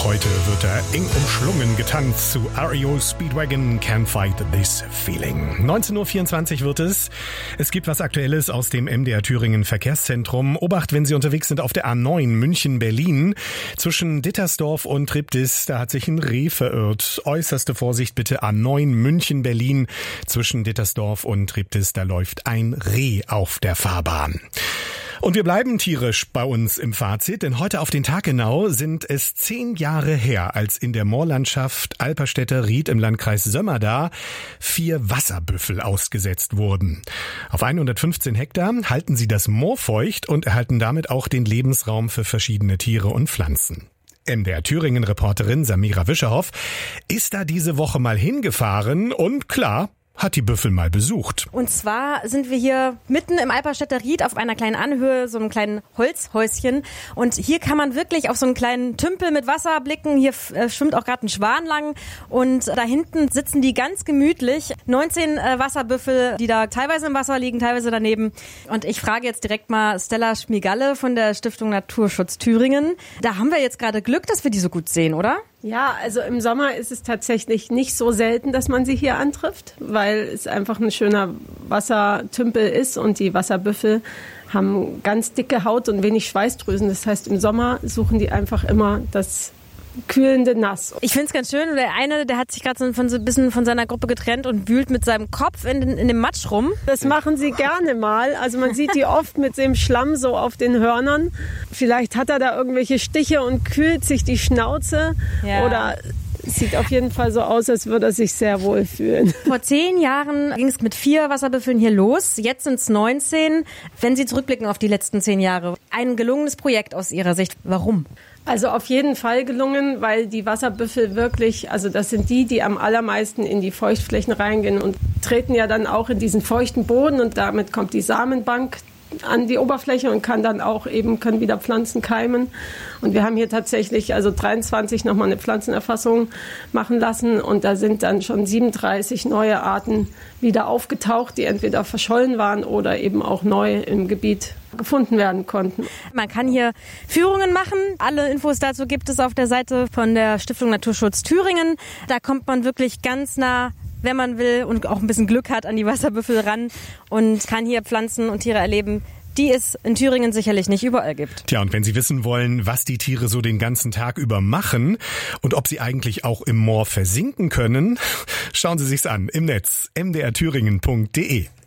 Heute wird er eng umschlungen getanzt zu REO Speedwagon Can't Fight This Feeling. 19.24 Uhr wird es. Es gibt was Aktuelles aus dem MDR Thüringen Verkehrszentrum. Obacht, wenn Sie unterwegs sind auf der A9 München-Berlin. Zwischen Dittersdorf und Triptis, da hat sich ein Reh verirrt. Äußerste Vorsicht bitte, A9 München-Berlin. Zwischen Dittersdorf und Triptis, da läuft ein Reh auf der Fahrbahn. Und wir bleiben tierisch bei uns im Fazit, denn heute auf den Tag genau sind es 10 Jahre her, als in der Moorlandschaft Alperstädter-Ried im Landkreis Sömmerda 4 Wasserbüffel ausgesetzt wurden. Auf 115 Hektar halten sie das Moor feucht und erhalten damit auch den Lebensraum für verschiedene Tiere und Pflanzen. MDR Thüringen-Reporterin Samira Wischerhoff ist da diese Woche mal hingefahren und klar, hat die Büffel mal besucht. Und zwar sind wir hier mitten im Alperstädter Ried auf einer kleinen Anhöhe, so einem kleinen Holzhäuschen. Und hier kann man wirklich auf so einen kleinen Tümpel mit Wasser blicken. Hier schwimmt auch gerade ein Schwan lang. Und da hinten sitzen die ganz gemütlich. 19 Wasserbüffel, die da teilweise im Wasser liegen, teilweise daneben. Und ich frage jetzt direkt mal Stella Schmigalle von der Stiftung Naturschutz Thüringen. Da haben wir jetzt gerade Glück, dass wir die so gut sehen, oder? Ja, also im Sommer ist es tatsächlich nicht so selten, dass man sie hier antrifft, weil es einfach ein schöner Wassertümpel ist und die Wasserbüffel haben ganz dicke Haut und wenig Schweißdrüsen. Das heißt, im Sommer suchen die einfach immer das kühlende Nass. Ich finde es ganz schön. Der eine, der hat sich gerade so ein bisschen von seiner Gruppe getrennt und wühlt mit seinem Kopf in dem Matsch rum. Das machen sie gerne mal. Also man sieht die oft mit dem Schlamm so auf den Hörnern. Vielleicht hat er da irgendwelche Stiche und kühlt sich die Schnauze. Ja. Oder sieht auf jeden Fall so aus, als würde er sich sehr wohl fühlen. Vor 10 Jahren ging es mit 4 Wasserbüffeln hier los. Jetzt sind es 19. Wenn Sie zurückblicken auf die letzten 10 Jahre, ein gelungenes Projekt aus Ihrer Sicht. Warum? Also auf jeden Fall gelungen, weil die Wasserbüffel wirklich, also das sind die am allermeisten in die Feuchtflächen reingehen und treten ja dann auch in diesen feuchten Boden und damit kommt die Samenbank an die Oberfläche und können wieder Pflanzen keimen. Und wir haben hier tatsächlich 23 nochmal eine Pflanzenerfassung machen lassen und da sind dann schon 37 neue Arten wieder aufgetaucht, die entweder verschollen waren oder eben auch neu im Gebiet gefunden werden konnten. Man kann hier Führungen machen. Alle Infos dazu gibt es auf der Seite von der Stiftung Naturschutz Thüringen. Da kommt man wirklich ganz nah, wenn man will und auch ein bisschen Glück hat, an die Wasserbüffel ran und kann hier Pflanzen und Tiere erleben, die es in Thüringen sicherlich nicht überall gibt. Tja, und wenn Sie wissen wollen, was die Tiere so den ganzen Tag über machen und ob sie eigentlich auch im Moor versinken können, schauen Sie sich's an im Netz mdrthüringen.de.